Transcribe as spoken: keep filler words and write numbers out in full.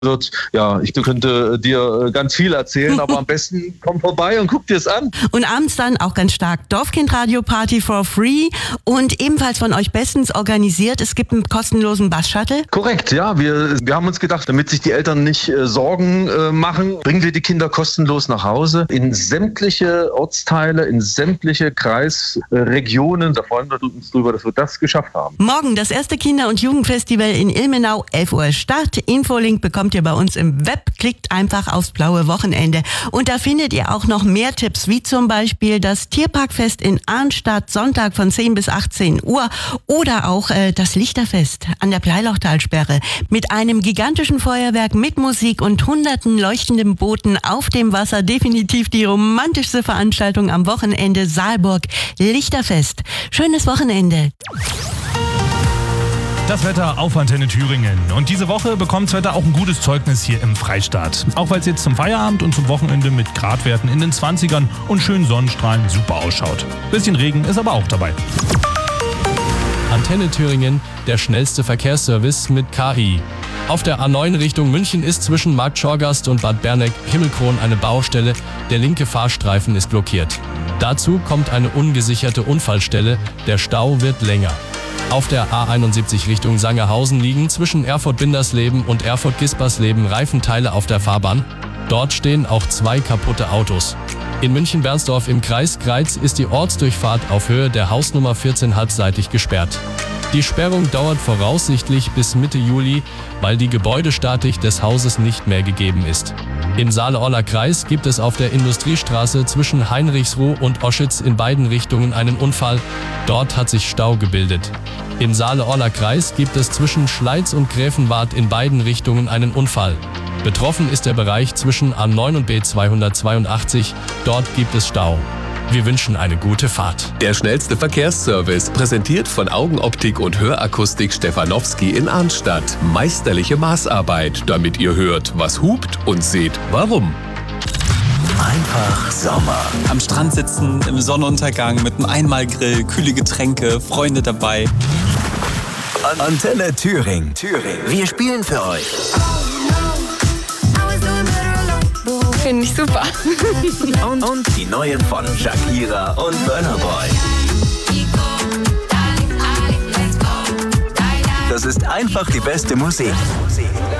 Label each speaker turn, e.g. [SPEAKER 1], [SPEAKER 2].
[SPEAKER 1] wird. Ja, ich könnte dir ganz viel erzählen, aber am besten komm vorbei und guck dir es an.
[SPEAKER 2] Und abends dann auch ganz stark Dorfkindradio Party for free und ebenfalls von euch bestens organisiert. Es gibt einen kostenlosen Bus-Shuttle.
[SPEAKER 1] Korrekt, ja. Wir, wir haben uns gedacht, damit sich die Eltern nicht äh, Sorgen äh, machen, bringen wir die Kinder kostenlos nach Hause in sämtliche Ortsteile, in sämtliche Kreisregionen. Da freuen wir uns drüber, dass wir das geschafft haben.
[SPEAKER 2] Morgen das erste Kinder- und Jugendfestival in Ilmenau, elf Uhr Start. Infolink bekommt ihr bei uns im Web. Klickt einfach aufs blaue Wochenende. Und da findet ihr auch noch mehr Tipps, wie zum Beispiel das Tierparkfest in Arnstadt, Sonntag von zehn bis achtzehn Uhr oder auch äh, das Lichterfest an der Bleilochtalsperre mit einem gigantischen Feuerwerk mit Musik und hunderten leuchtenden Booten auf dem Wasser. Definitiv die romantischste Veranstaltung am Wochenende. Saalburg Lichterfest. Schönes Wochenende.
[SPEAKER 3] Das Wetter auf Antenne Thüringen. Und diese Woche bekommt das Wetter auch ein gutes Zeugnis hier im Freistaat. Auch weil es jetzt zum Feierabend und zum Wochenende mit Gradwerten in den zwanzigern und schönen Sonnenstrahlen super ausschaut. Bisschen Regen ist aber auch dabei.
[SPEAKER 4] Antenne Thüringen, der schnellste Verkehrsservice mit K I. Auf der A neun Richtung München ist zwischen Markt Schorgast und Bad Berneck-Himmelkron eine Baustelle. Der linke Fahrstreifen ist blockiert. Dazu kommt eine ungesicherte Unfallstelle. Der Stau wird länger. Auf der A einundsiebzig Richtung Sangerhausen liegen zwischen Erfurt-Bindersleben und Erfurt-Gispersleben Reifenteile auf der Fahrbahn. Dort stehen auch zwei kaputte Autos. In München-Bernsdorf im Kreis Greiz ist die Ortsdurchfahrt auf Höhe der Hausnummer vierzehn halbseitig gesperrt. Die Sperrung dauert voraussichtlich bis Mitte Juli, weil die Gebäudestatik des Hauses nicht mehr gegeben ist. Im Saale-Orler Kreis gibt es auf der Industriestraße zwischen Heinrichsruh und Oschitz in beiden Richtungen einen Unfall. Dort hat sich Stau gebildet. Im Saale-Orler Kreis gibt es zwischen Schleiz und Gräfenwart in beiden Richtungen einen Unfall. Betroffen ist der Bereich zwischen A neun und B zweihundertzweiundachtzig. Dort gibt es Stau. Wir wünschen eine gute Fahrt.
[SPEAKER 5] Der schnellste Verkehrsservice, präsentiert von Augenoptik und Hörakustik Stefanowski in Arnstadt. Meisterliche Maßarbeit, damit ihr hört, was hupt und seht, warum.
[SPEAKER 6] Einfach Sommer.
[SPEAKER 7] Am Strand sitzen, im Sonnenuntergang, mit einem Einmalgrill, kühle Getränke, Freunde dabei.
[SPEAKER 6] Antenne Thüringen. Thüringen. Wir spielen für euch.
[SPEAKER 8] Finde ich super.
[SPEAKER 6] Und, und die neuen von Shakira und Burna Boy. Das ist einfach die beste Musik.